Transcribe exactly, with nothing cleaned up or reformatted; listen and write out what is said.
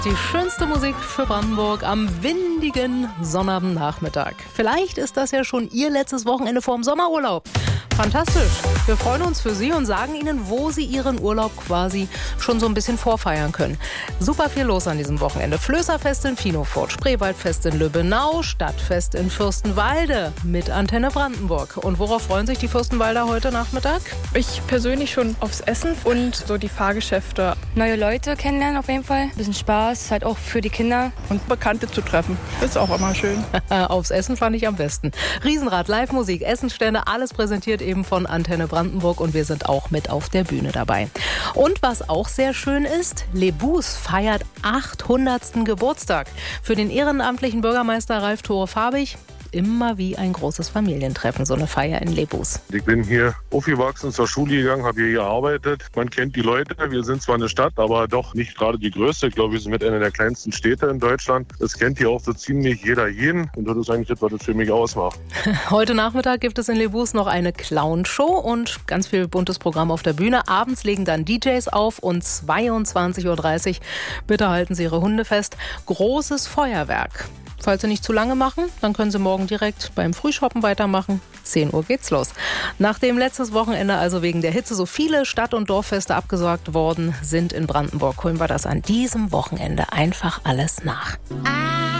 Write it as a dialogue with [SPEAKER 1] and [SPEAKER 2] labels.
[SPEAKER 1] Die schönste Musik für Brandenburg am windigen Sonnabendnachmittag. Vielleicht ist das ja schon Ihr letztes Wochenende vorm Sommerurlaub. Fantastisch. Wir freuen uns für Sie und sagen Ihnen, wo Sie Ihren Urlaub quasi schon so ein bisschen vorfeiern können. Super viel los an diesem Wochenende. Flößerfest in Finofurt, Spreewaldfest in Lübbenau, Stadtfest in Fürstenwalde mit Antenne Brandenburg. Und worauf freuen sich die Fürstenwalder heute Nachmittag?
[SPEAKER 2] Ich persönlich schon aufs Essen und so die Fahrgeschäfte.
[SPEAKER 3] Neue Leute kennenlernen auf jeden Fall. Ein bisschen Spaß, halt auch für die Kinder.
[SPEAKER 2] Und Bekannte zu treffen. Ist auch immer schön.
[SPEAKER 1] Aufs Essen fand ich am besten. Riesenrad, Live-Musik, Essensstände, alles präsentiert eben von Antenne Brandenburg und wir sind auch mit auf der Bühne dabei. Und was auch sehr schön ist, Lebus feiert achthundertsten Geburtstag. Für den ehrenamtlichen Bürgermeister Ralf Tore-Farbig immer wie ein großes Familientreffen, so eine Feier in Lebus.
[SPEAKER 4] Ich bin hier aufgewachsen, zur Schule gegangen, habe hier gearbeitet. Man kennt die Leute, wir sind zwar eine Stadt, aber doch nicht gerade die größte. Ich glaube, wir sind mit einer der kleinsten Städte in Deutschland. Das kennt hier auch so ziemlich jeder jeden und das ist eigentlich das, was das für mich ausmacht.
[SPEAKER 1] Heute Nachmittag gibt es in Lebus noch eine Clownshow und ganz viel buntes Programm auf der Bühne. Abends legen dann D Js auf und zweiundzwanzig Uhr dreißig. Bitte halten Sie Ihre Hunde fest. Großes Feuerwerk. Falls Sie nicht zu lange machen, dann können Sie morgen direkt beim Frühshoppen weitermachen. zehn Uhr geht's los. Nachdem letztes Wochenende also wegen der Hitze so viele Stadt- und Dorffeste abgesagt worden sind in Brandenburg, holen wir das an diesem Wochenende einfach alles nach.